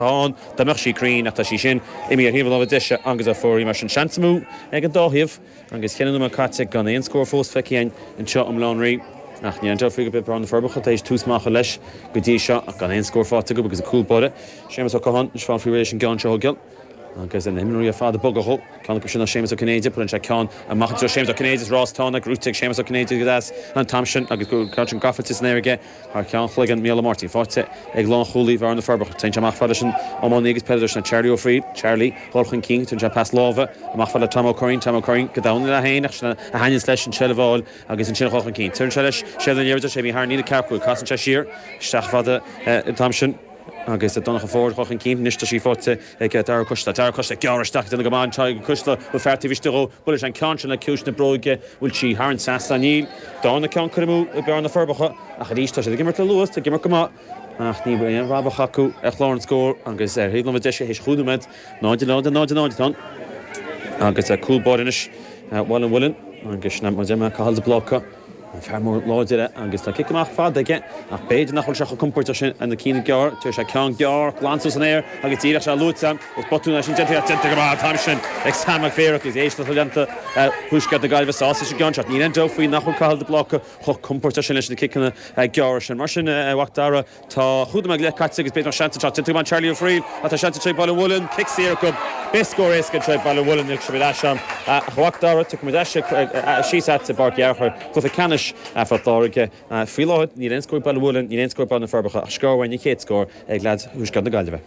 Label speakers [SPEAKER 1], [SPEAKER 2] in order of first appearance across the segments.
[SPEAKER 1] Tá damach sí crín ach tá sí sin imi a híbal deise agus a fóí mar an seansamú ag an dóhíomh agus ceanú caite gan éon scór fós feicein an seo am Lánraí ach ní an fi go bit bra an forbacha éis túsmacha leis go dtí seo ach gan éon scór fáte go agus a cúlbode sémas a cohan is fá fiéis an gan seo gil agus an himí a fád bogacho can go sinna sémas a Canadian put an se ceán a machú sémas a Canadian Rostánna grúteigh sémas a Canadian godas an tamsin agus go an gafatis néige ar cean chluigan míle Martin fáte ag lán choúlí bhar na forbacha teint amach fadisin amán agus peidir na Charlie O'Fried Charlie Holchan King tún se pass láva amach fada Tom O'Corrin go dána a héin a hain leis an Shelleváil agus an sin Holchan King turn se leis sé an éidir sé bhí haar nína capú casan se sír steach fada tamsin agus a donnach a fór chochan cín nista sí fáte ag dar costa gearsteach den gomáin teag costa bu fertíhistó bulis an cansin le ciús na broige bhfuil si haar an sasa níl dána cean chumú a bear na forbacha a chadísta sé gimmar luas a gimmar goá ach ní an rabbacha acu ag chlár an scór agus héadlam deise hééis chuúdaid náidir agus a coolbáinis bhil an bhfuilin agus na déime cahall de blocha fermór láideire agus tá kicamach fád aige ach beidir nachil seach compórta sin an na cína gear tuair se cean gear glanús an éir agus tíire se lúta gus botúna sin go tam sin ag samach féach is éis lenta thuúsca a gaiilh sása sé gan ní an dofuoí nachil cail de blocha cho compórta sin leis na kicna gear sin mar sin wachtara tá chuúda le caiite agus beidir seanta man Charlie O'Fried a tá seanta tre ball bhfuilin kick séar go biscóir éca tre ball bhfuilin ag se bhile a wachtara tu mu síá a barcearchar chlufa canis fatáige fiáid ní réon scóir ballhúlinn ní réon scóir ban na forbacha a scóhhain chéad scór ag lead thuúscad na gaiileh.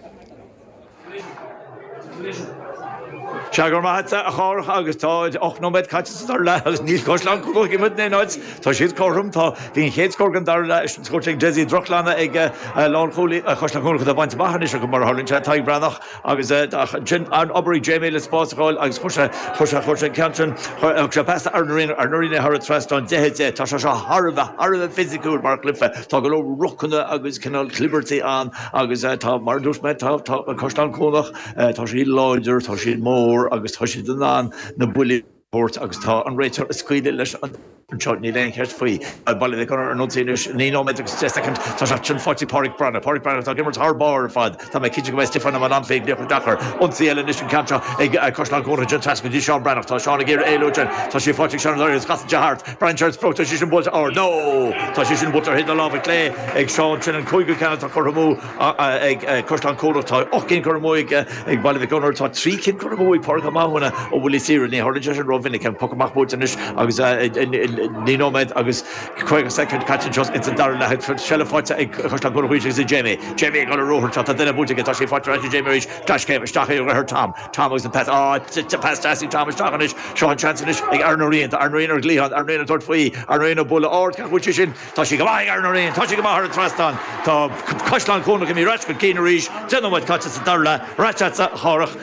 [SPEAKER 2] Teagar maithe a chár agus táid 8 nóid caite le agus níl coslan go imid néáid tá siad chom tá hín chéadcór gan dar le scóteigh Desi Drochlana ag lán choúlaí a chosnaúcha a baint bachan is go mar hálann se taag branach agus an obarí Jamie le spásáil agus chusa cean se pesta arnaíine thar trestán dehéide tá se Harbh fysiiciúil mar clifa tá go ruchanna agus cinál Liberty an agus tá mar dúsme tá costan cónach tá sí láidir tá siad mór agus tá si den ná na buliport agus tá an réitir a scuide leis an ní le cheart faoi a ball gan ar nótíis ní nóid second tá sin 40 Páric Brana tá gimmar thbar fad tá mé ciide go bheith Stefan an anféig defa dachar onsaí eile is an cantra ag coslan cóna de tasca dí Seán Brannach tá seánna géir éúin tá sí fáte seán is gas dehart Brandchart pro tá sí sin bud nó tá sí sin butar hid lá lé ag seán sin an chuige canna tá chomú ag coslan cóna tá 8 chomú ag ball ganar tá 3 cin chomú Páric mána ó bhfuil síir ní hála an rovinnig an poachbúis agus ní nóid agus chuig second catch just it's a dar le sele fáte ag chosla go chuig is Jamie go rohir tá duna búte tá sé fáte Jamie Dashcéim staché ar Tom agus an pet pestí Thomas Tanis Seán Chancenis ag Arnoríon Arnoíon glíhan Arnoíon dort faoí Arnoíon bula áir chuite sin tá si go bhaid Arnoíon tá si go mar trastan tá coslan cóna go mí rat go cína ríis denmid caite sa dar le ratsa thorach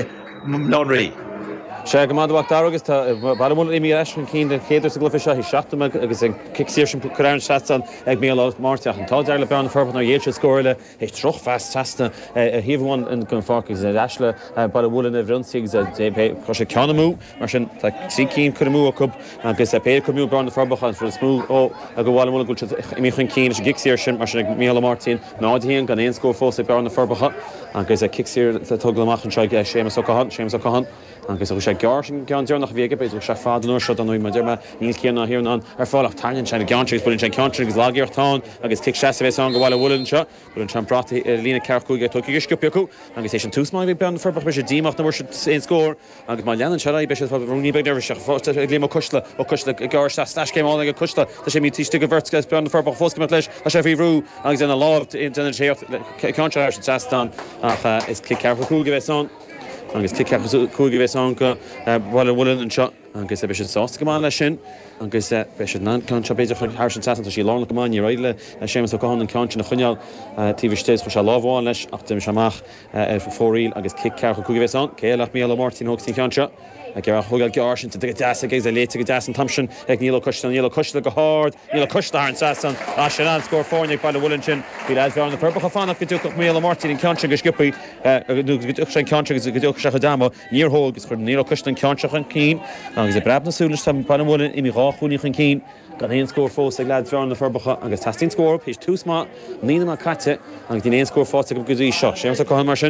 [SPEAKER 2] Lánraí.
[SPEAKER 1] sé go máhacht agus bhil imi an cín chéidir sa glufi se hí seachta agus an kicksíir sin chuann sean ag mé máteach an tá deir le beanna forban ar dhéidir scóirle ag troch fest testna a híomháin an gon fágus eisle ball bhúlin a bhronsaí chu sé ceanamú mar sin sí cín chumú a cub agus pe chumú brana forbachan fu smú ó a go bhil go imi chun cín is gicsíir sin mar sin mé Martin nádaíon gan éon scór fós bearna forbacha agus a kicksíir tuglamachchan se sémas a chahan agus sé gear sin gan dearnach bhíige beidir se fádanú se an nuid dearma níl céanna hir an ar fáilach tainn sena gantrís bud sé country agus lágéirtá agus tic se bheits an go bhile bhfuiln se bud an champrata lína cearcúige tuí sciúpiú agus é sin túsmáid bhí ben forbach be sé díach na bhir sé scór agus má leanan se be runní be deir se fáte lémo cosla ó cosla gar staiscéána go costa tá sé mí tíiste go bhirtca ben forbach fósca leis a sé bhí rú agus ina lábt in sé country sin sastan ach is clic cearcúige bheits an agus clic cúige bheits an go bhile bhfuilin an seo agus be sin sásta gomáin lei sin agus be sin ná canse beidir chun thir sin tata sí lána gomáin í réile sémas goáin an canse na chuneal tíhstéis chu se láháin leis ach dem seach fóríil agus clic cearcha cúige bheits an céach mé Martin hoí canse a gur thugail gear sin de deasa géis a léite go deasan tamsin ag níl costa go hád níl costa an sasan a sin an scór fórnig bail bhfuilin sin bhí bhear na perbacha fánach go dúach mé Martin in canse go scipaí sé canse go dúach se dama níorthógus chu níl costa an canseach an cín agus I brab nasúlas tá panmhna I mi ráúní chun cín gan éon scór fós ag lead bhear na forbacha agus tastín scór, pís túsmá, nína má caite agus dí éon scór fáte go gúí seo. Sé go mar sin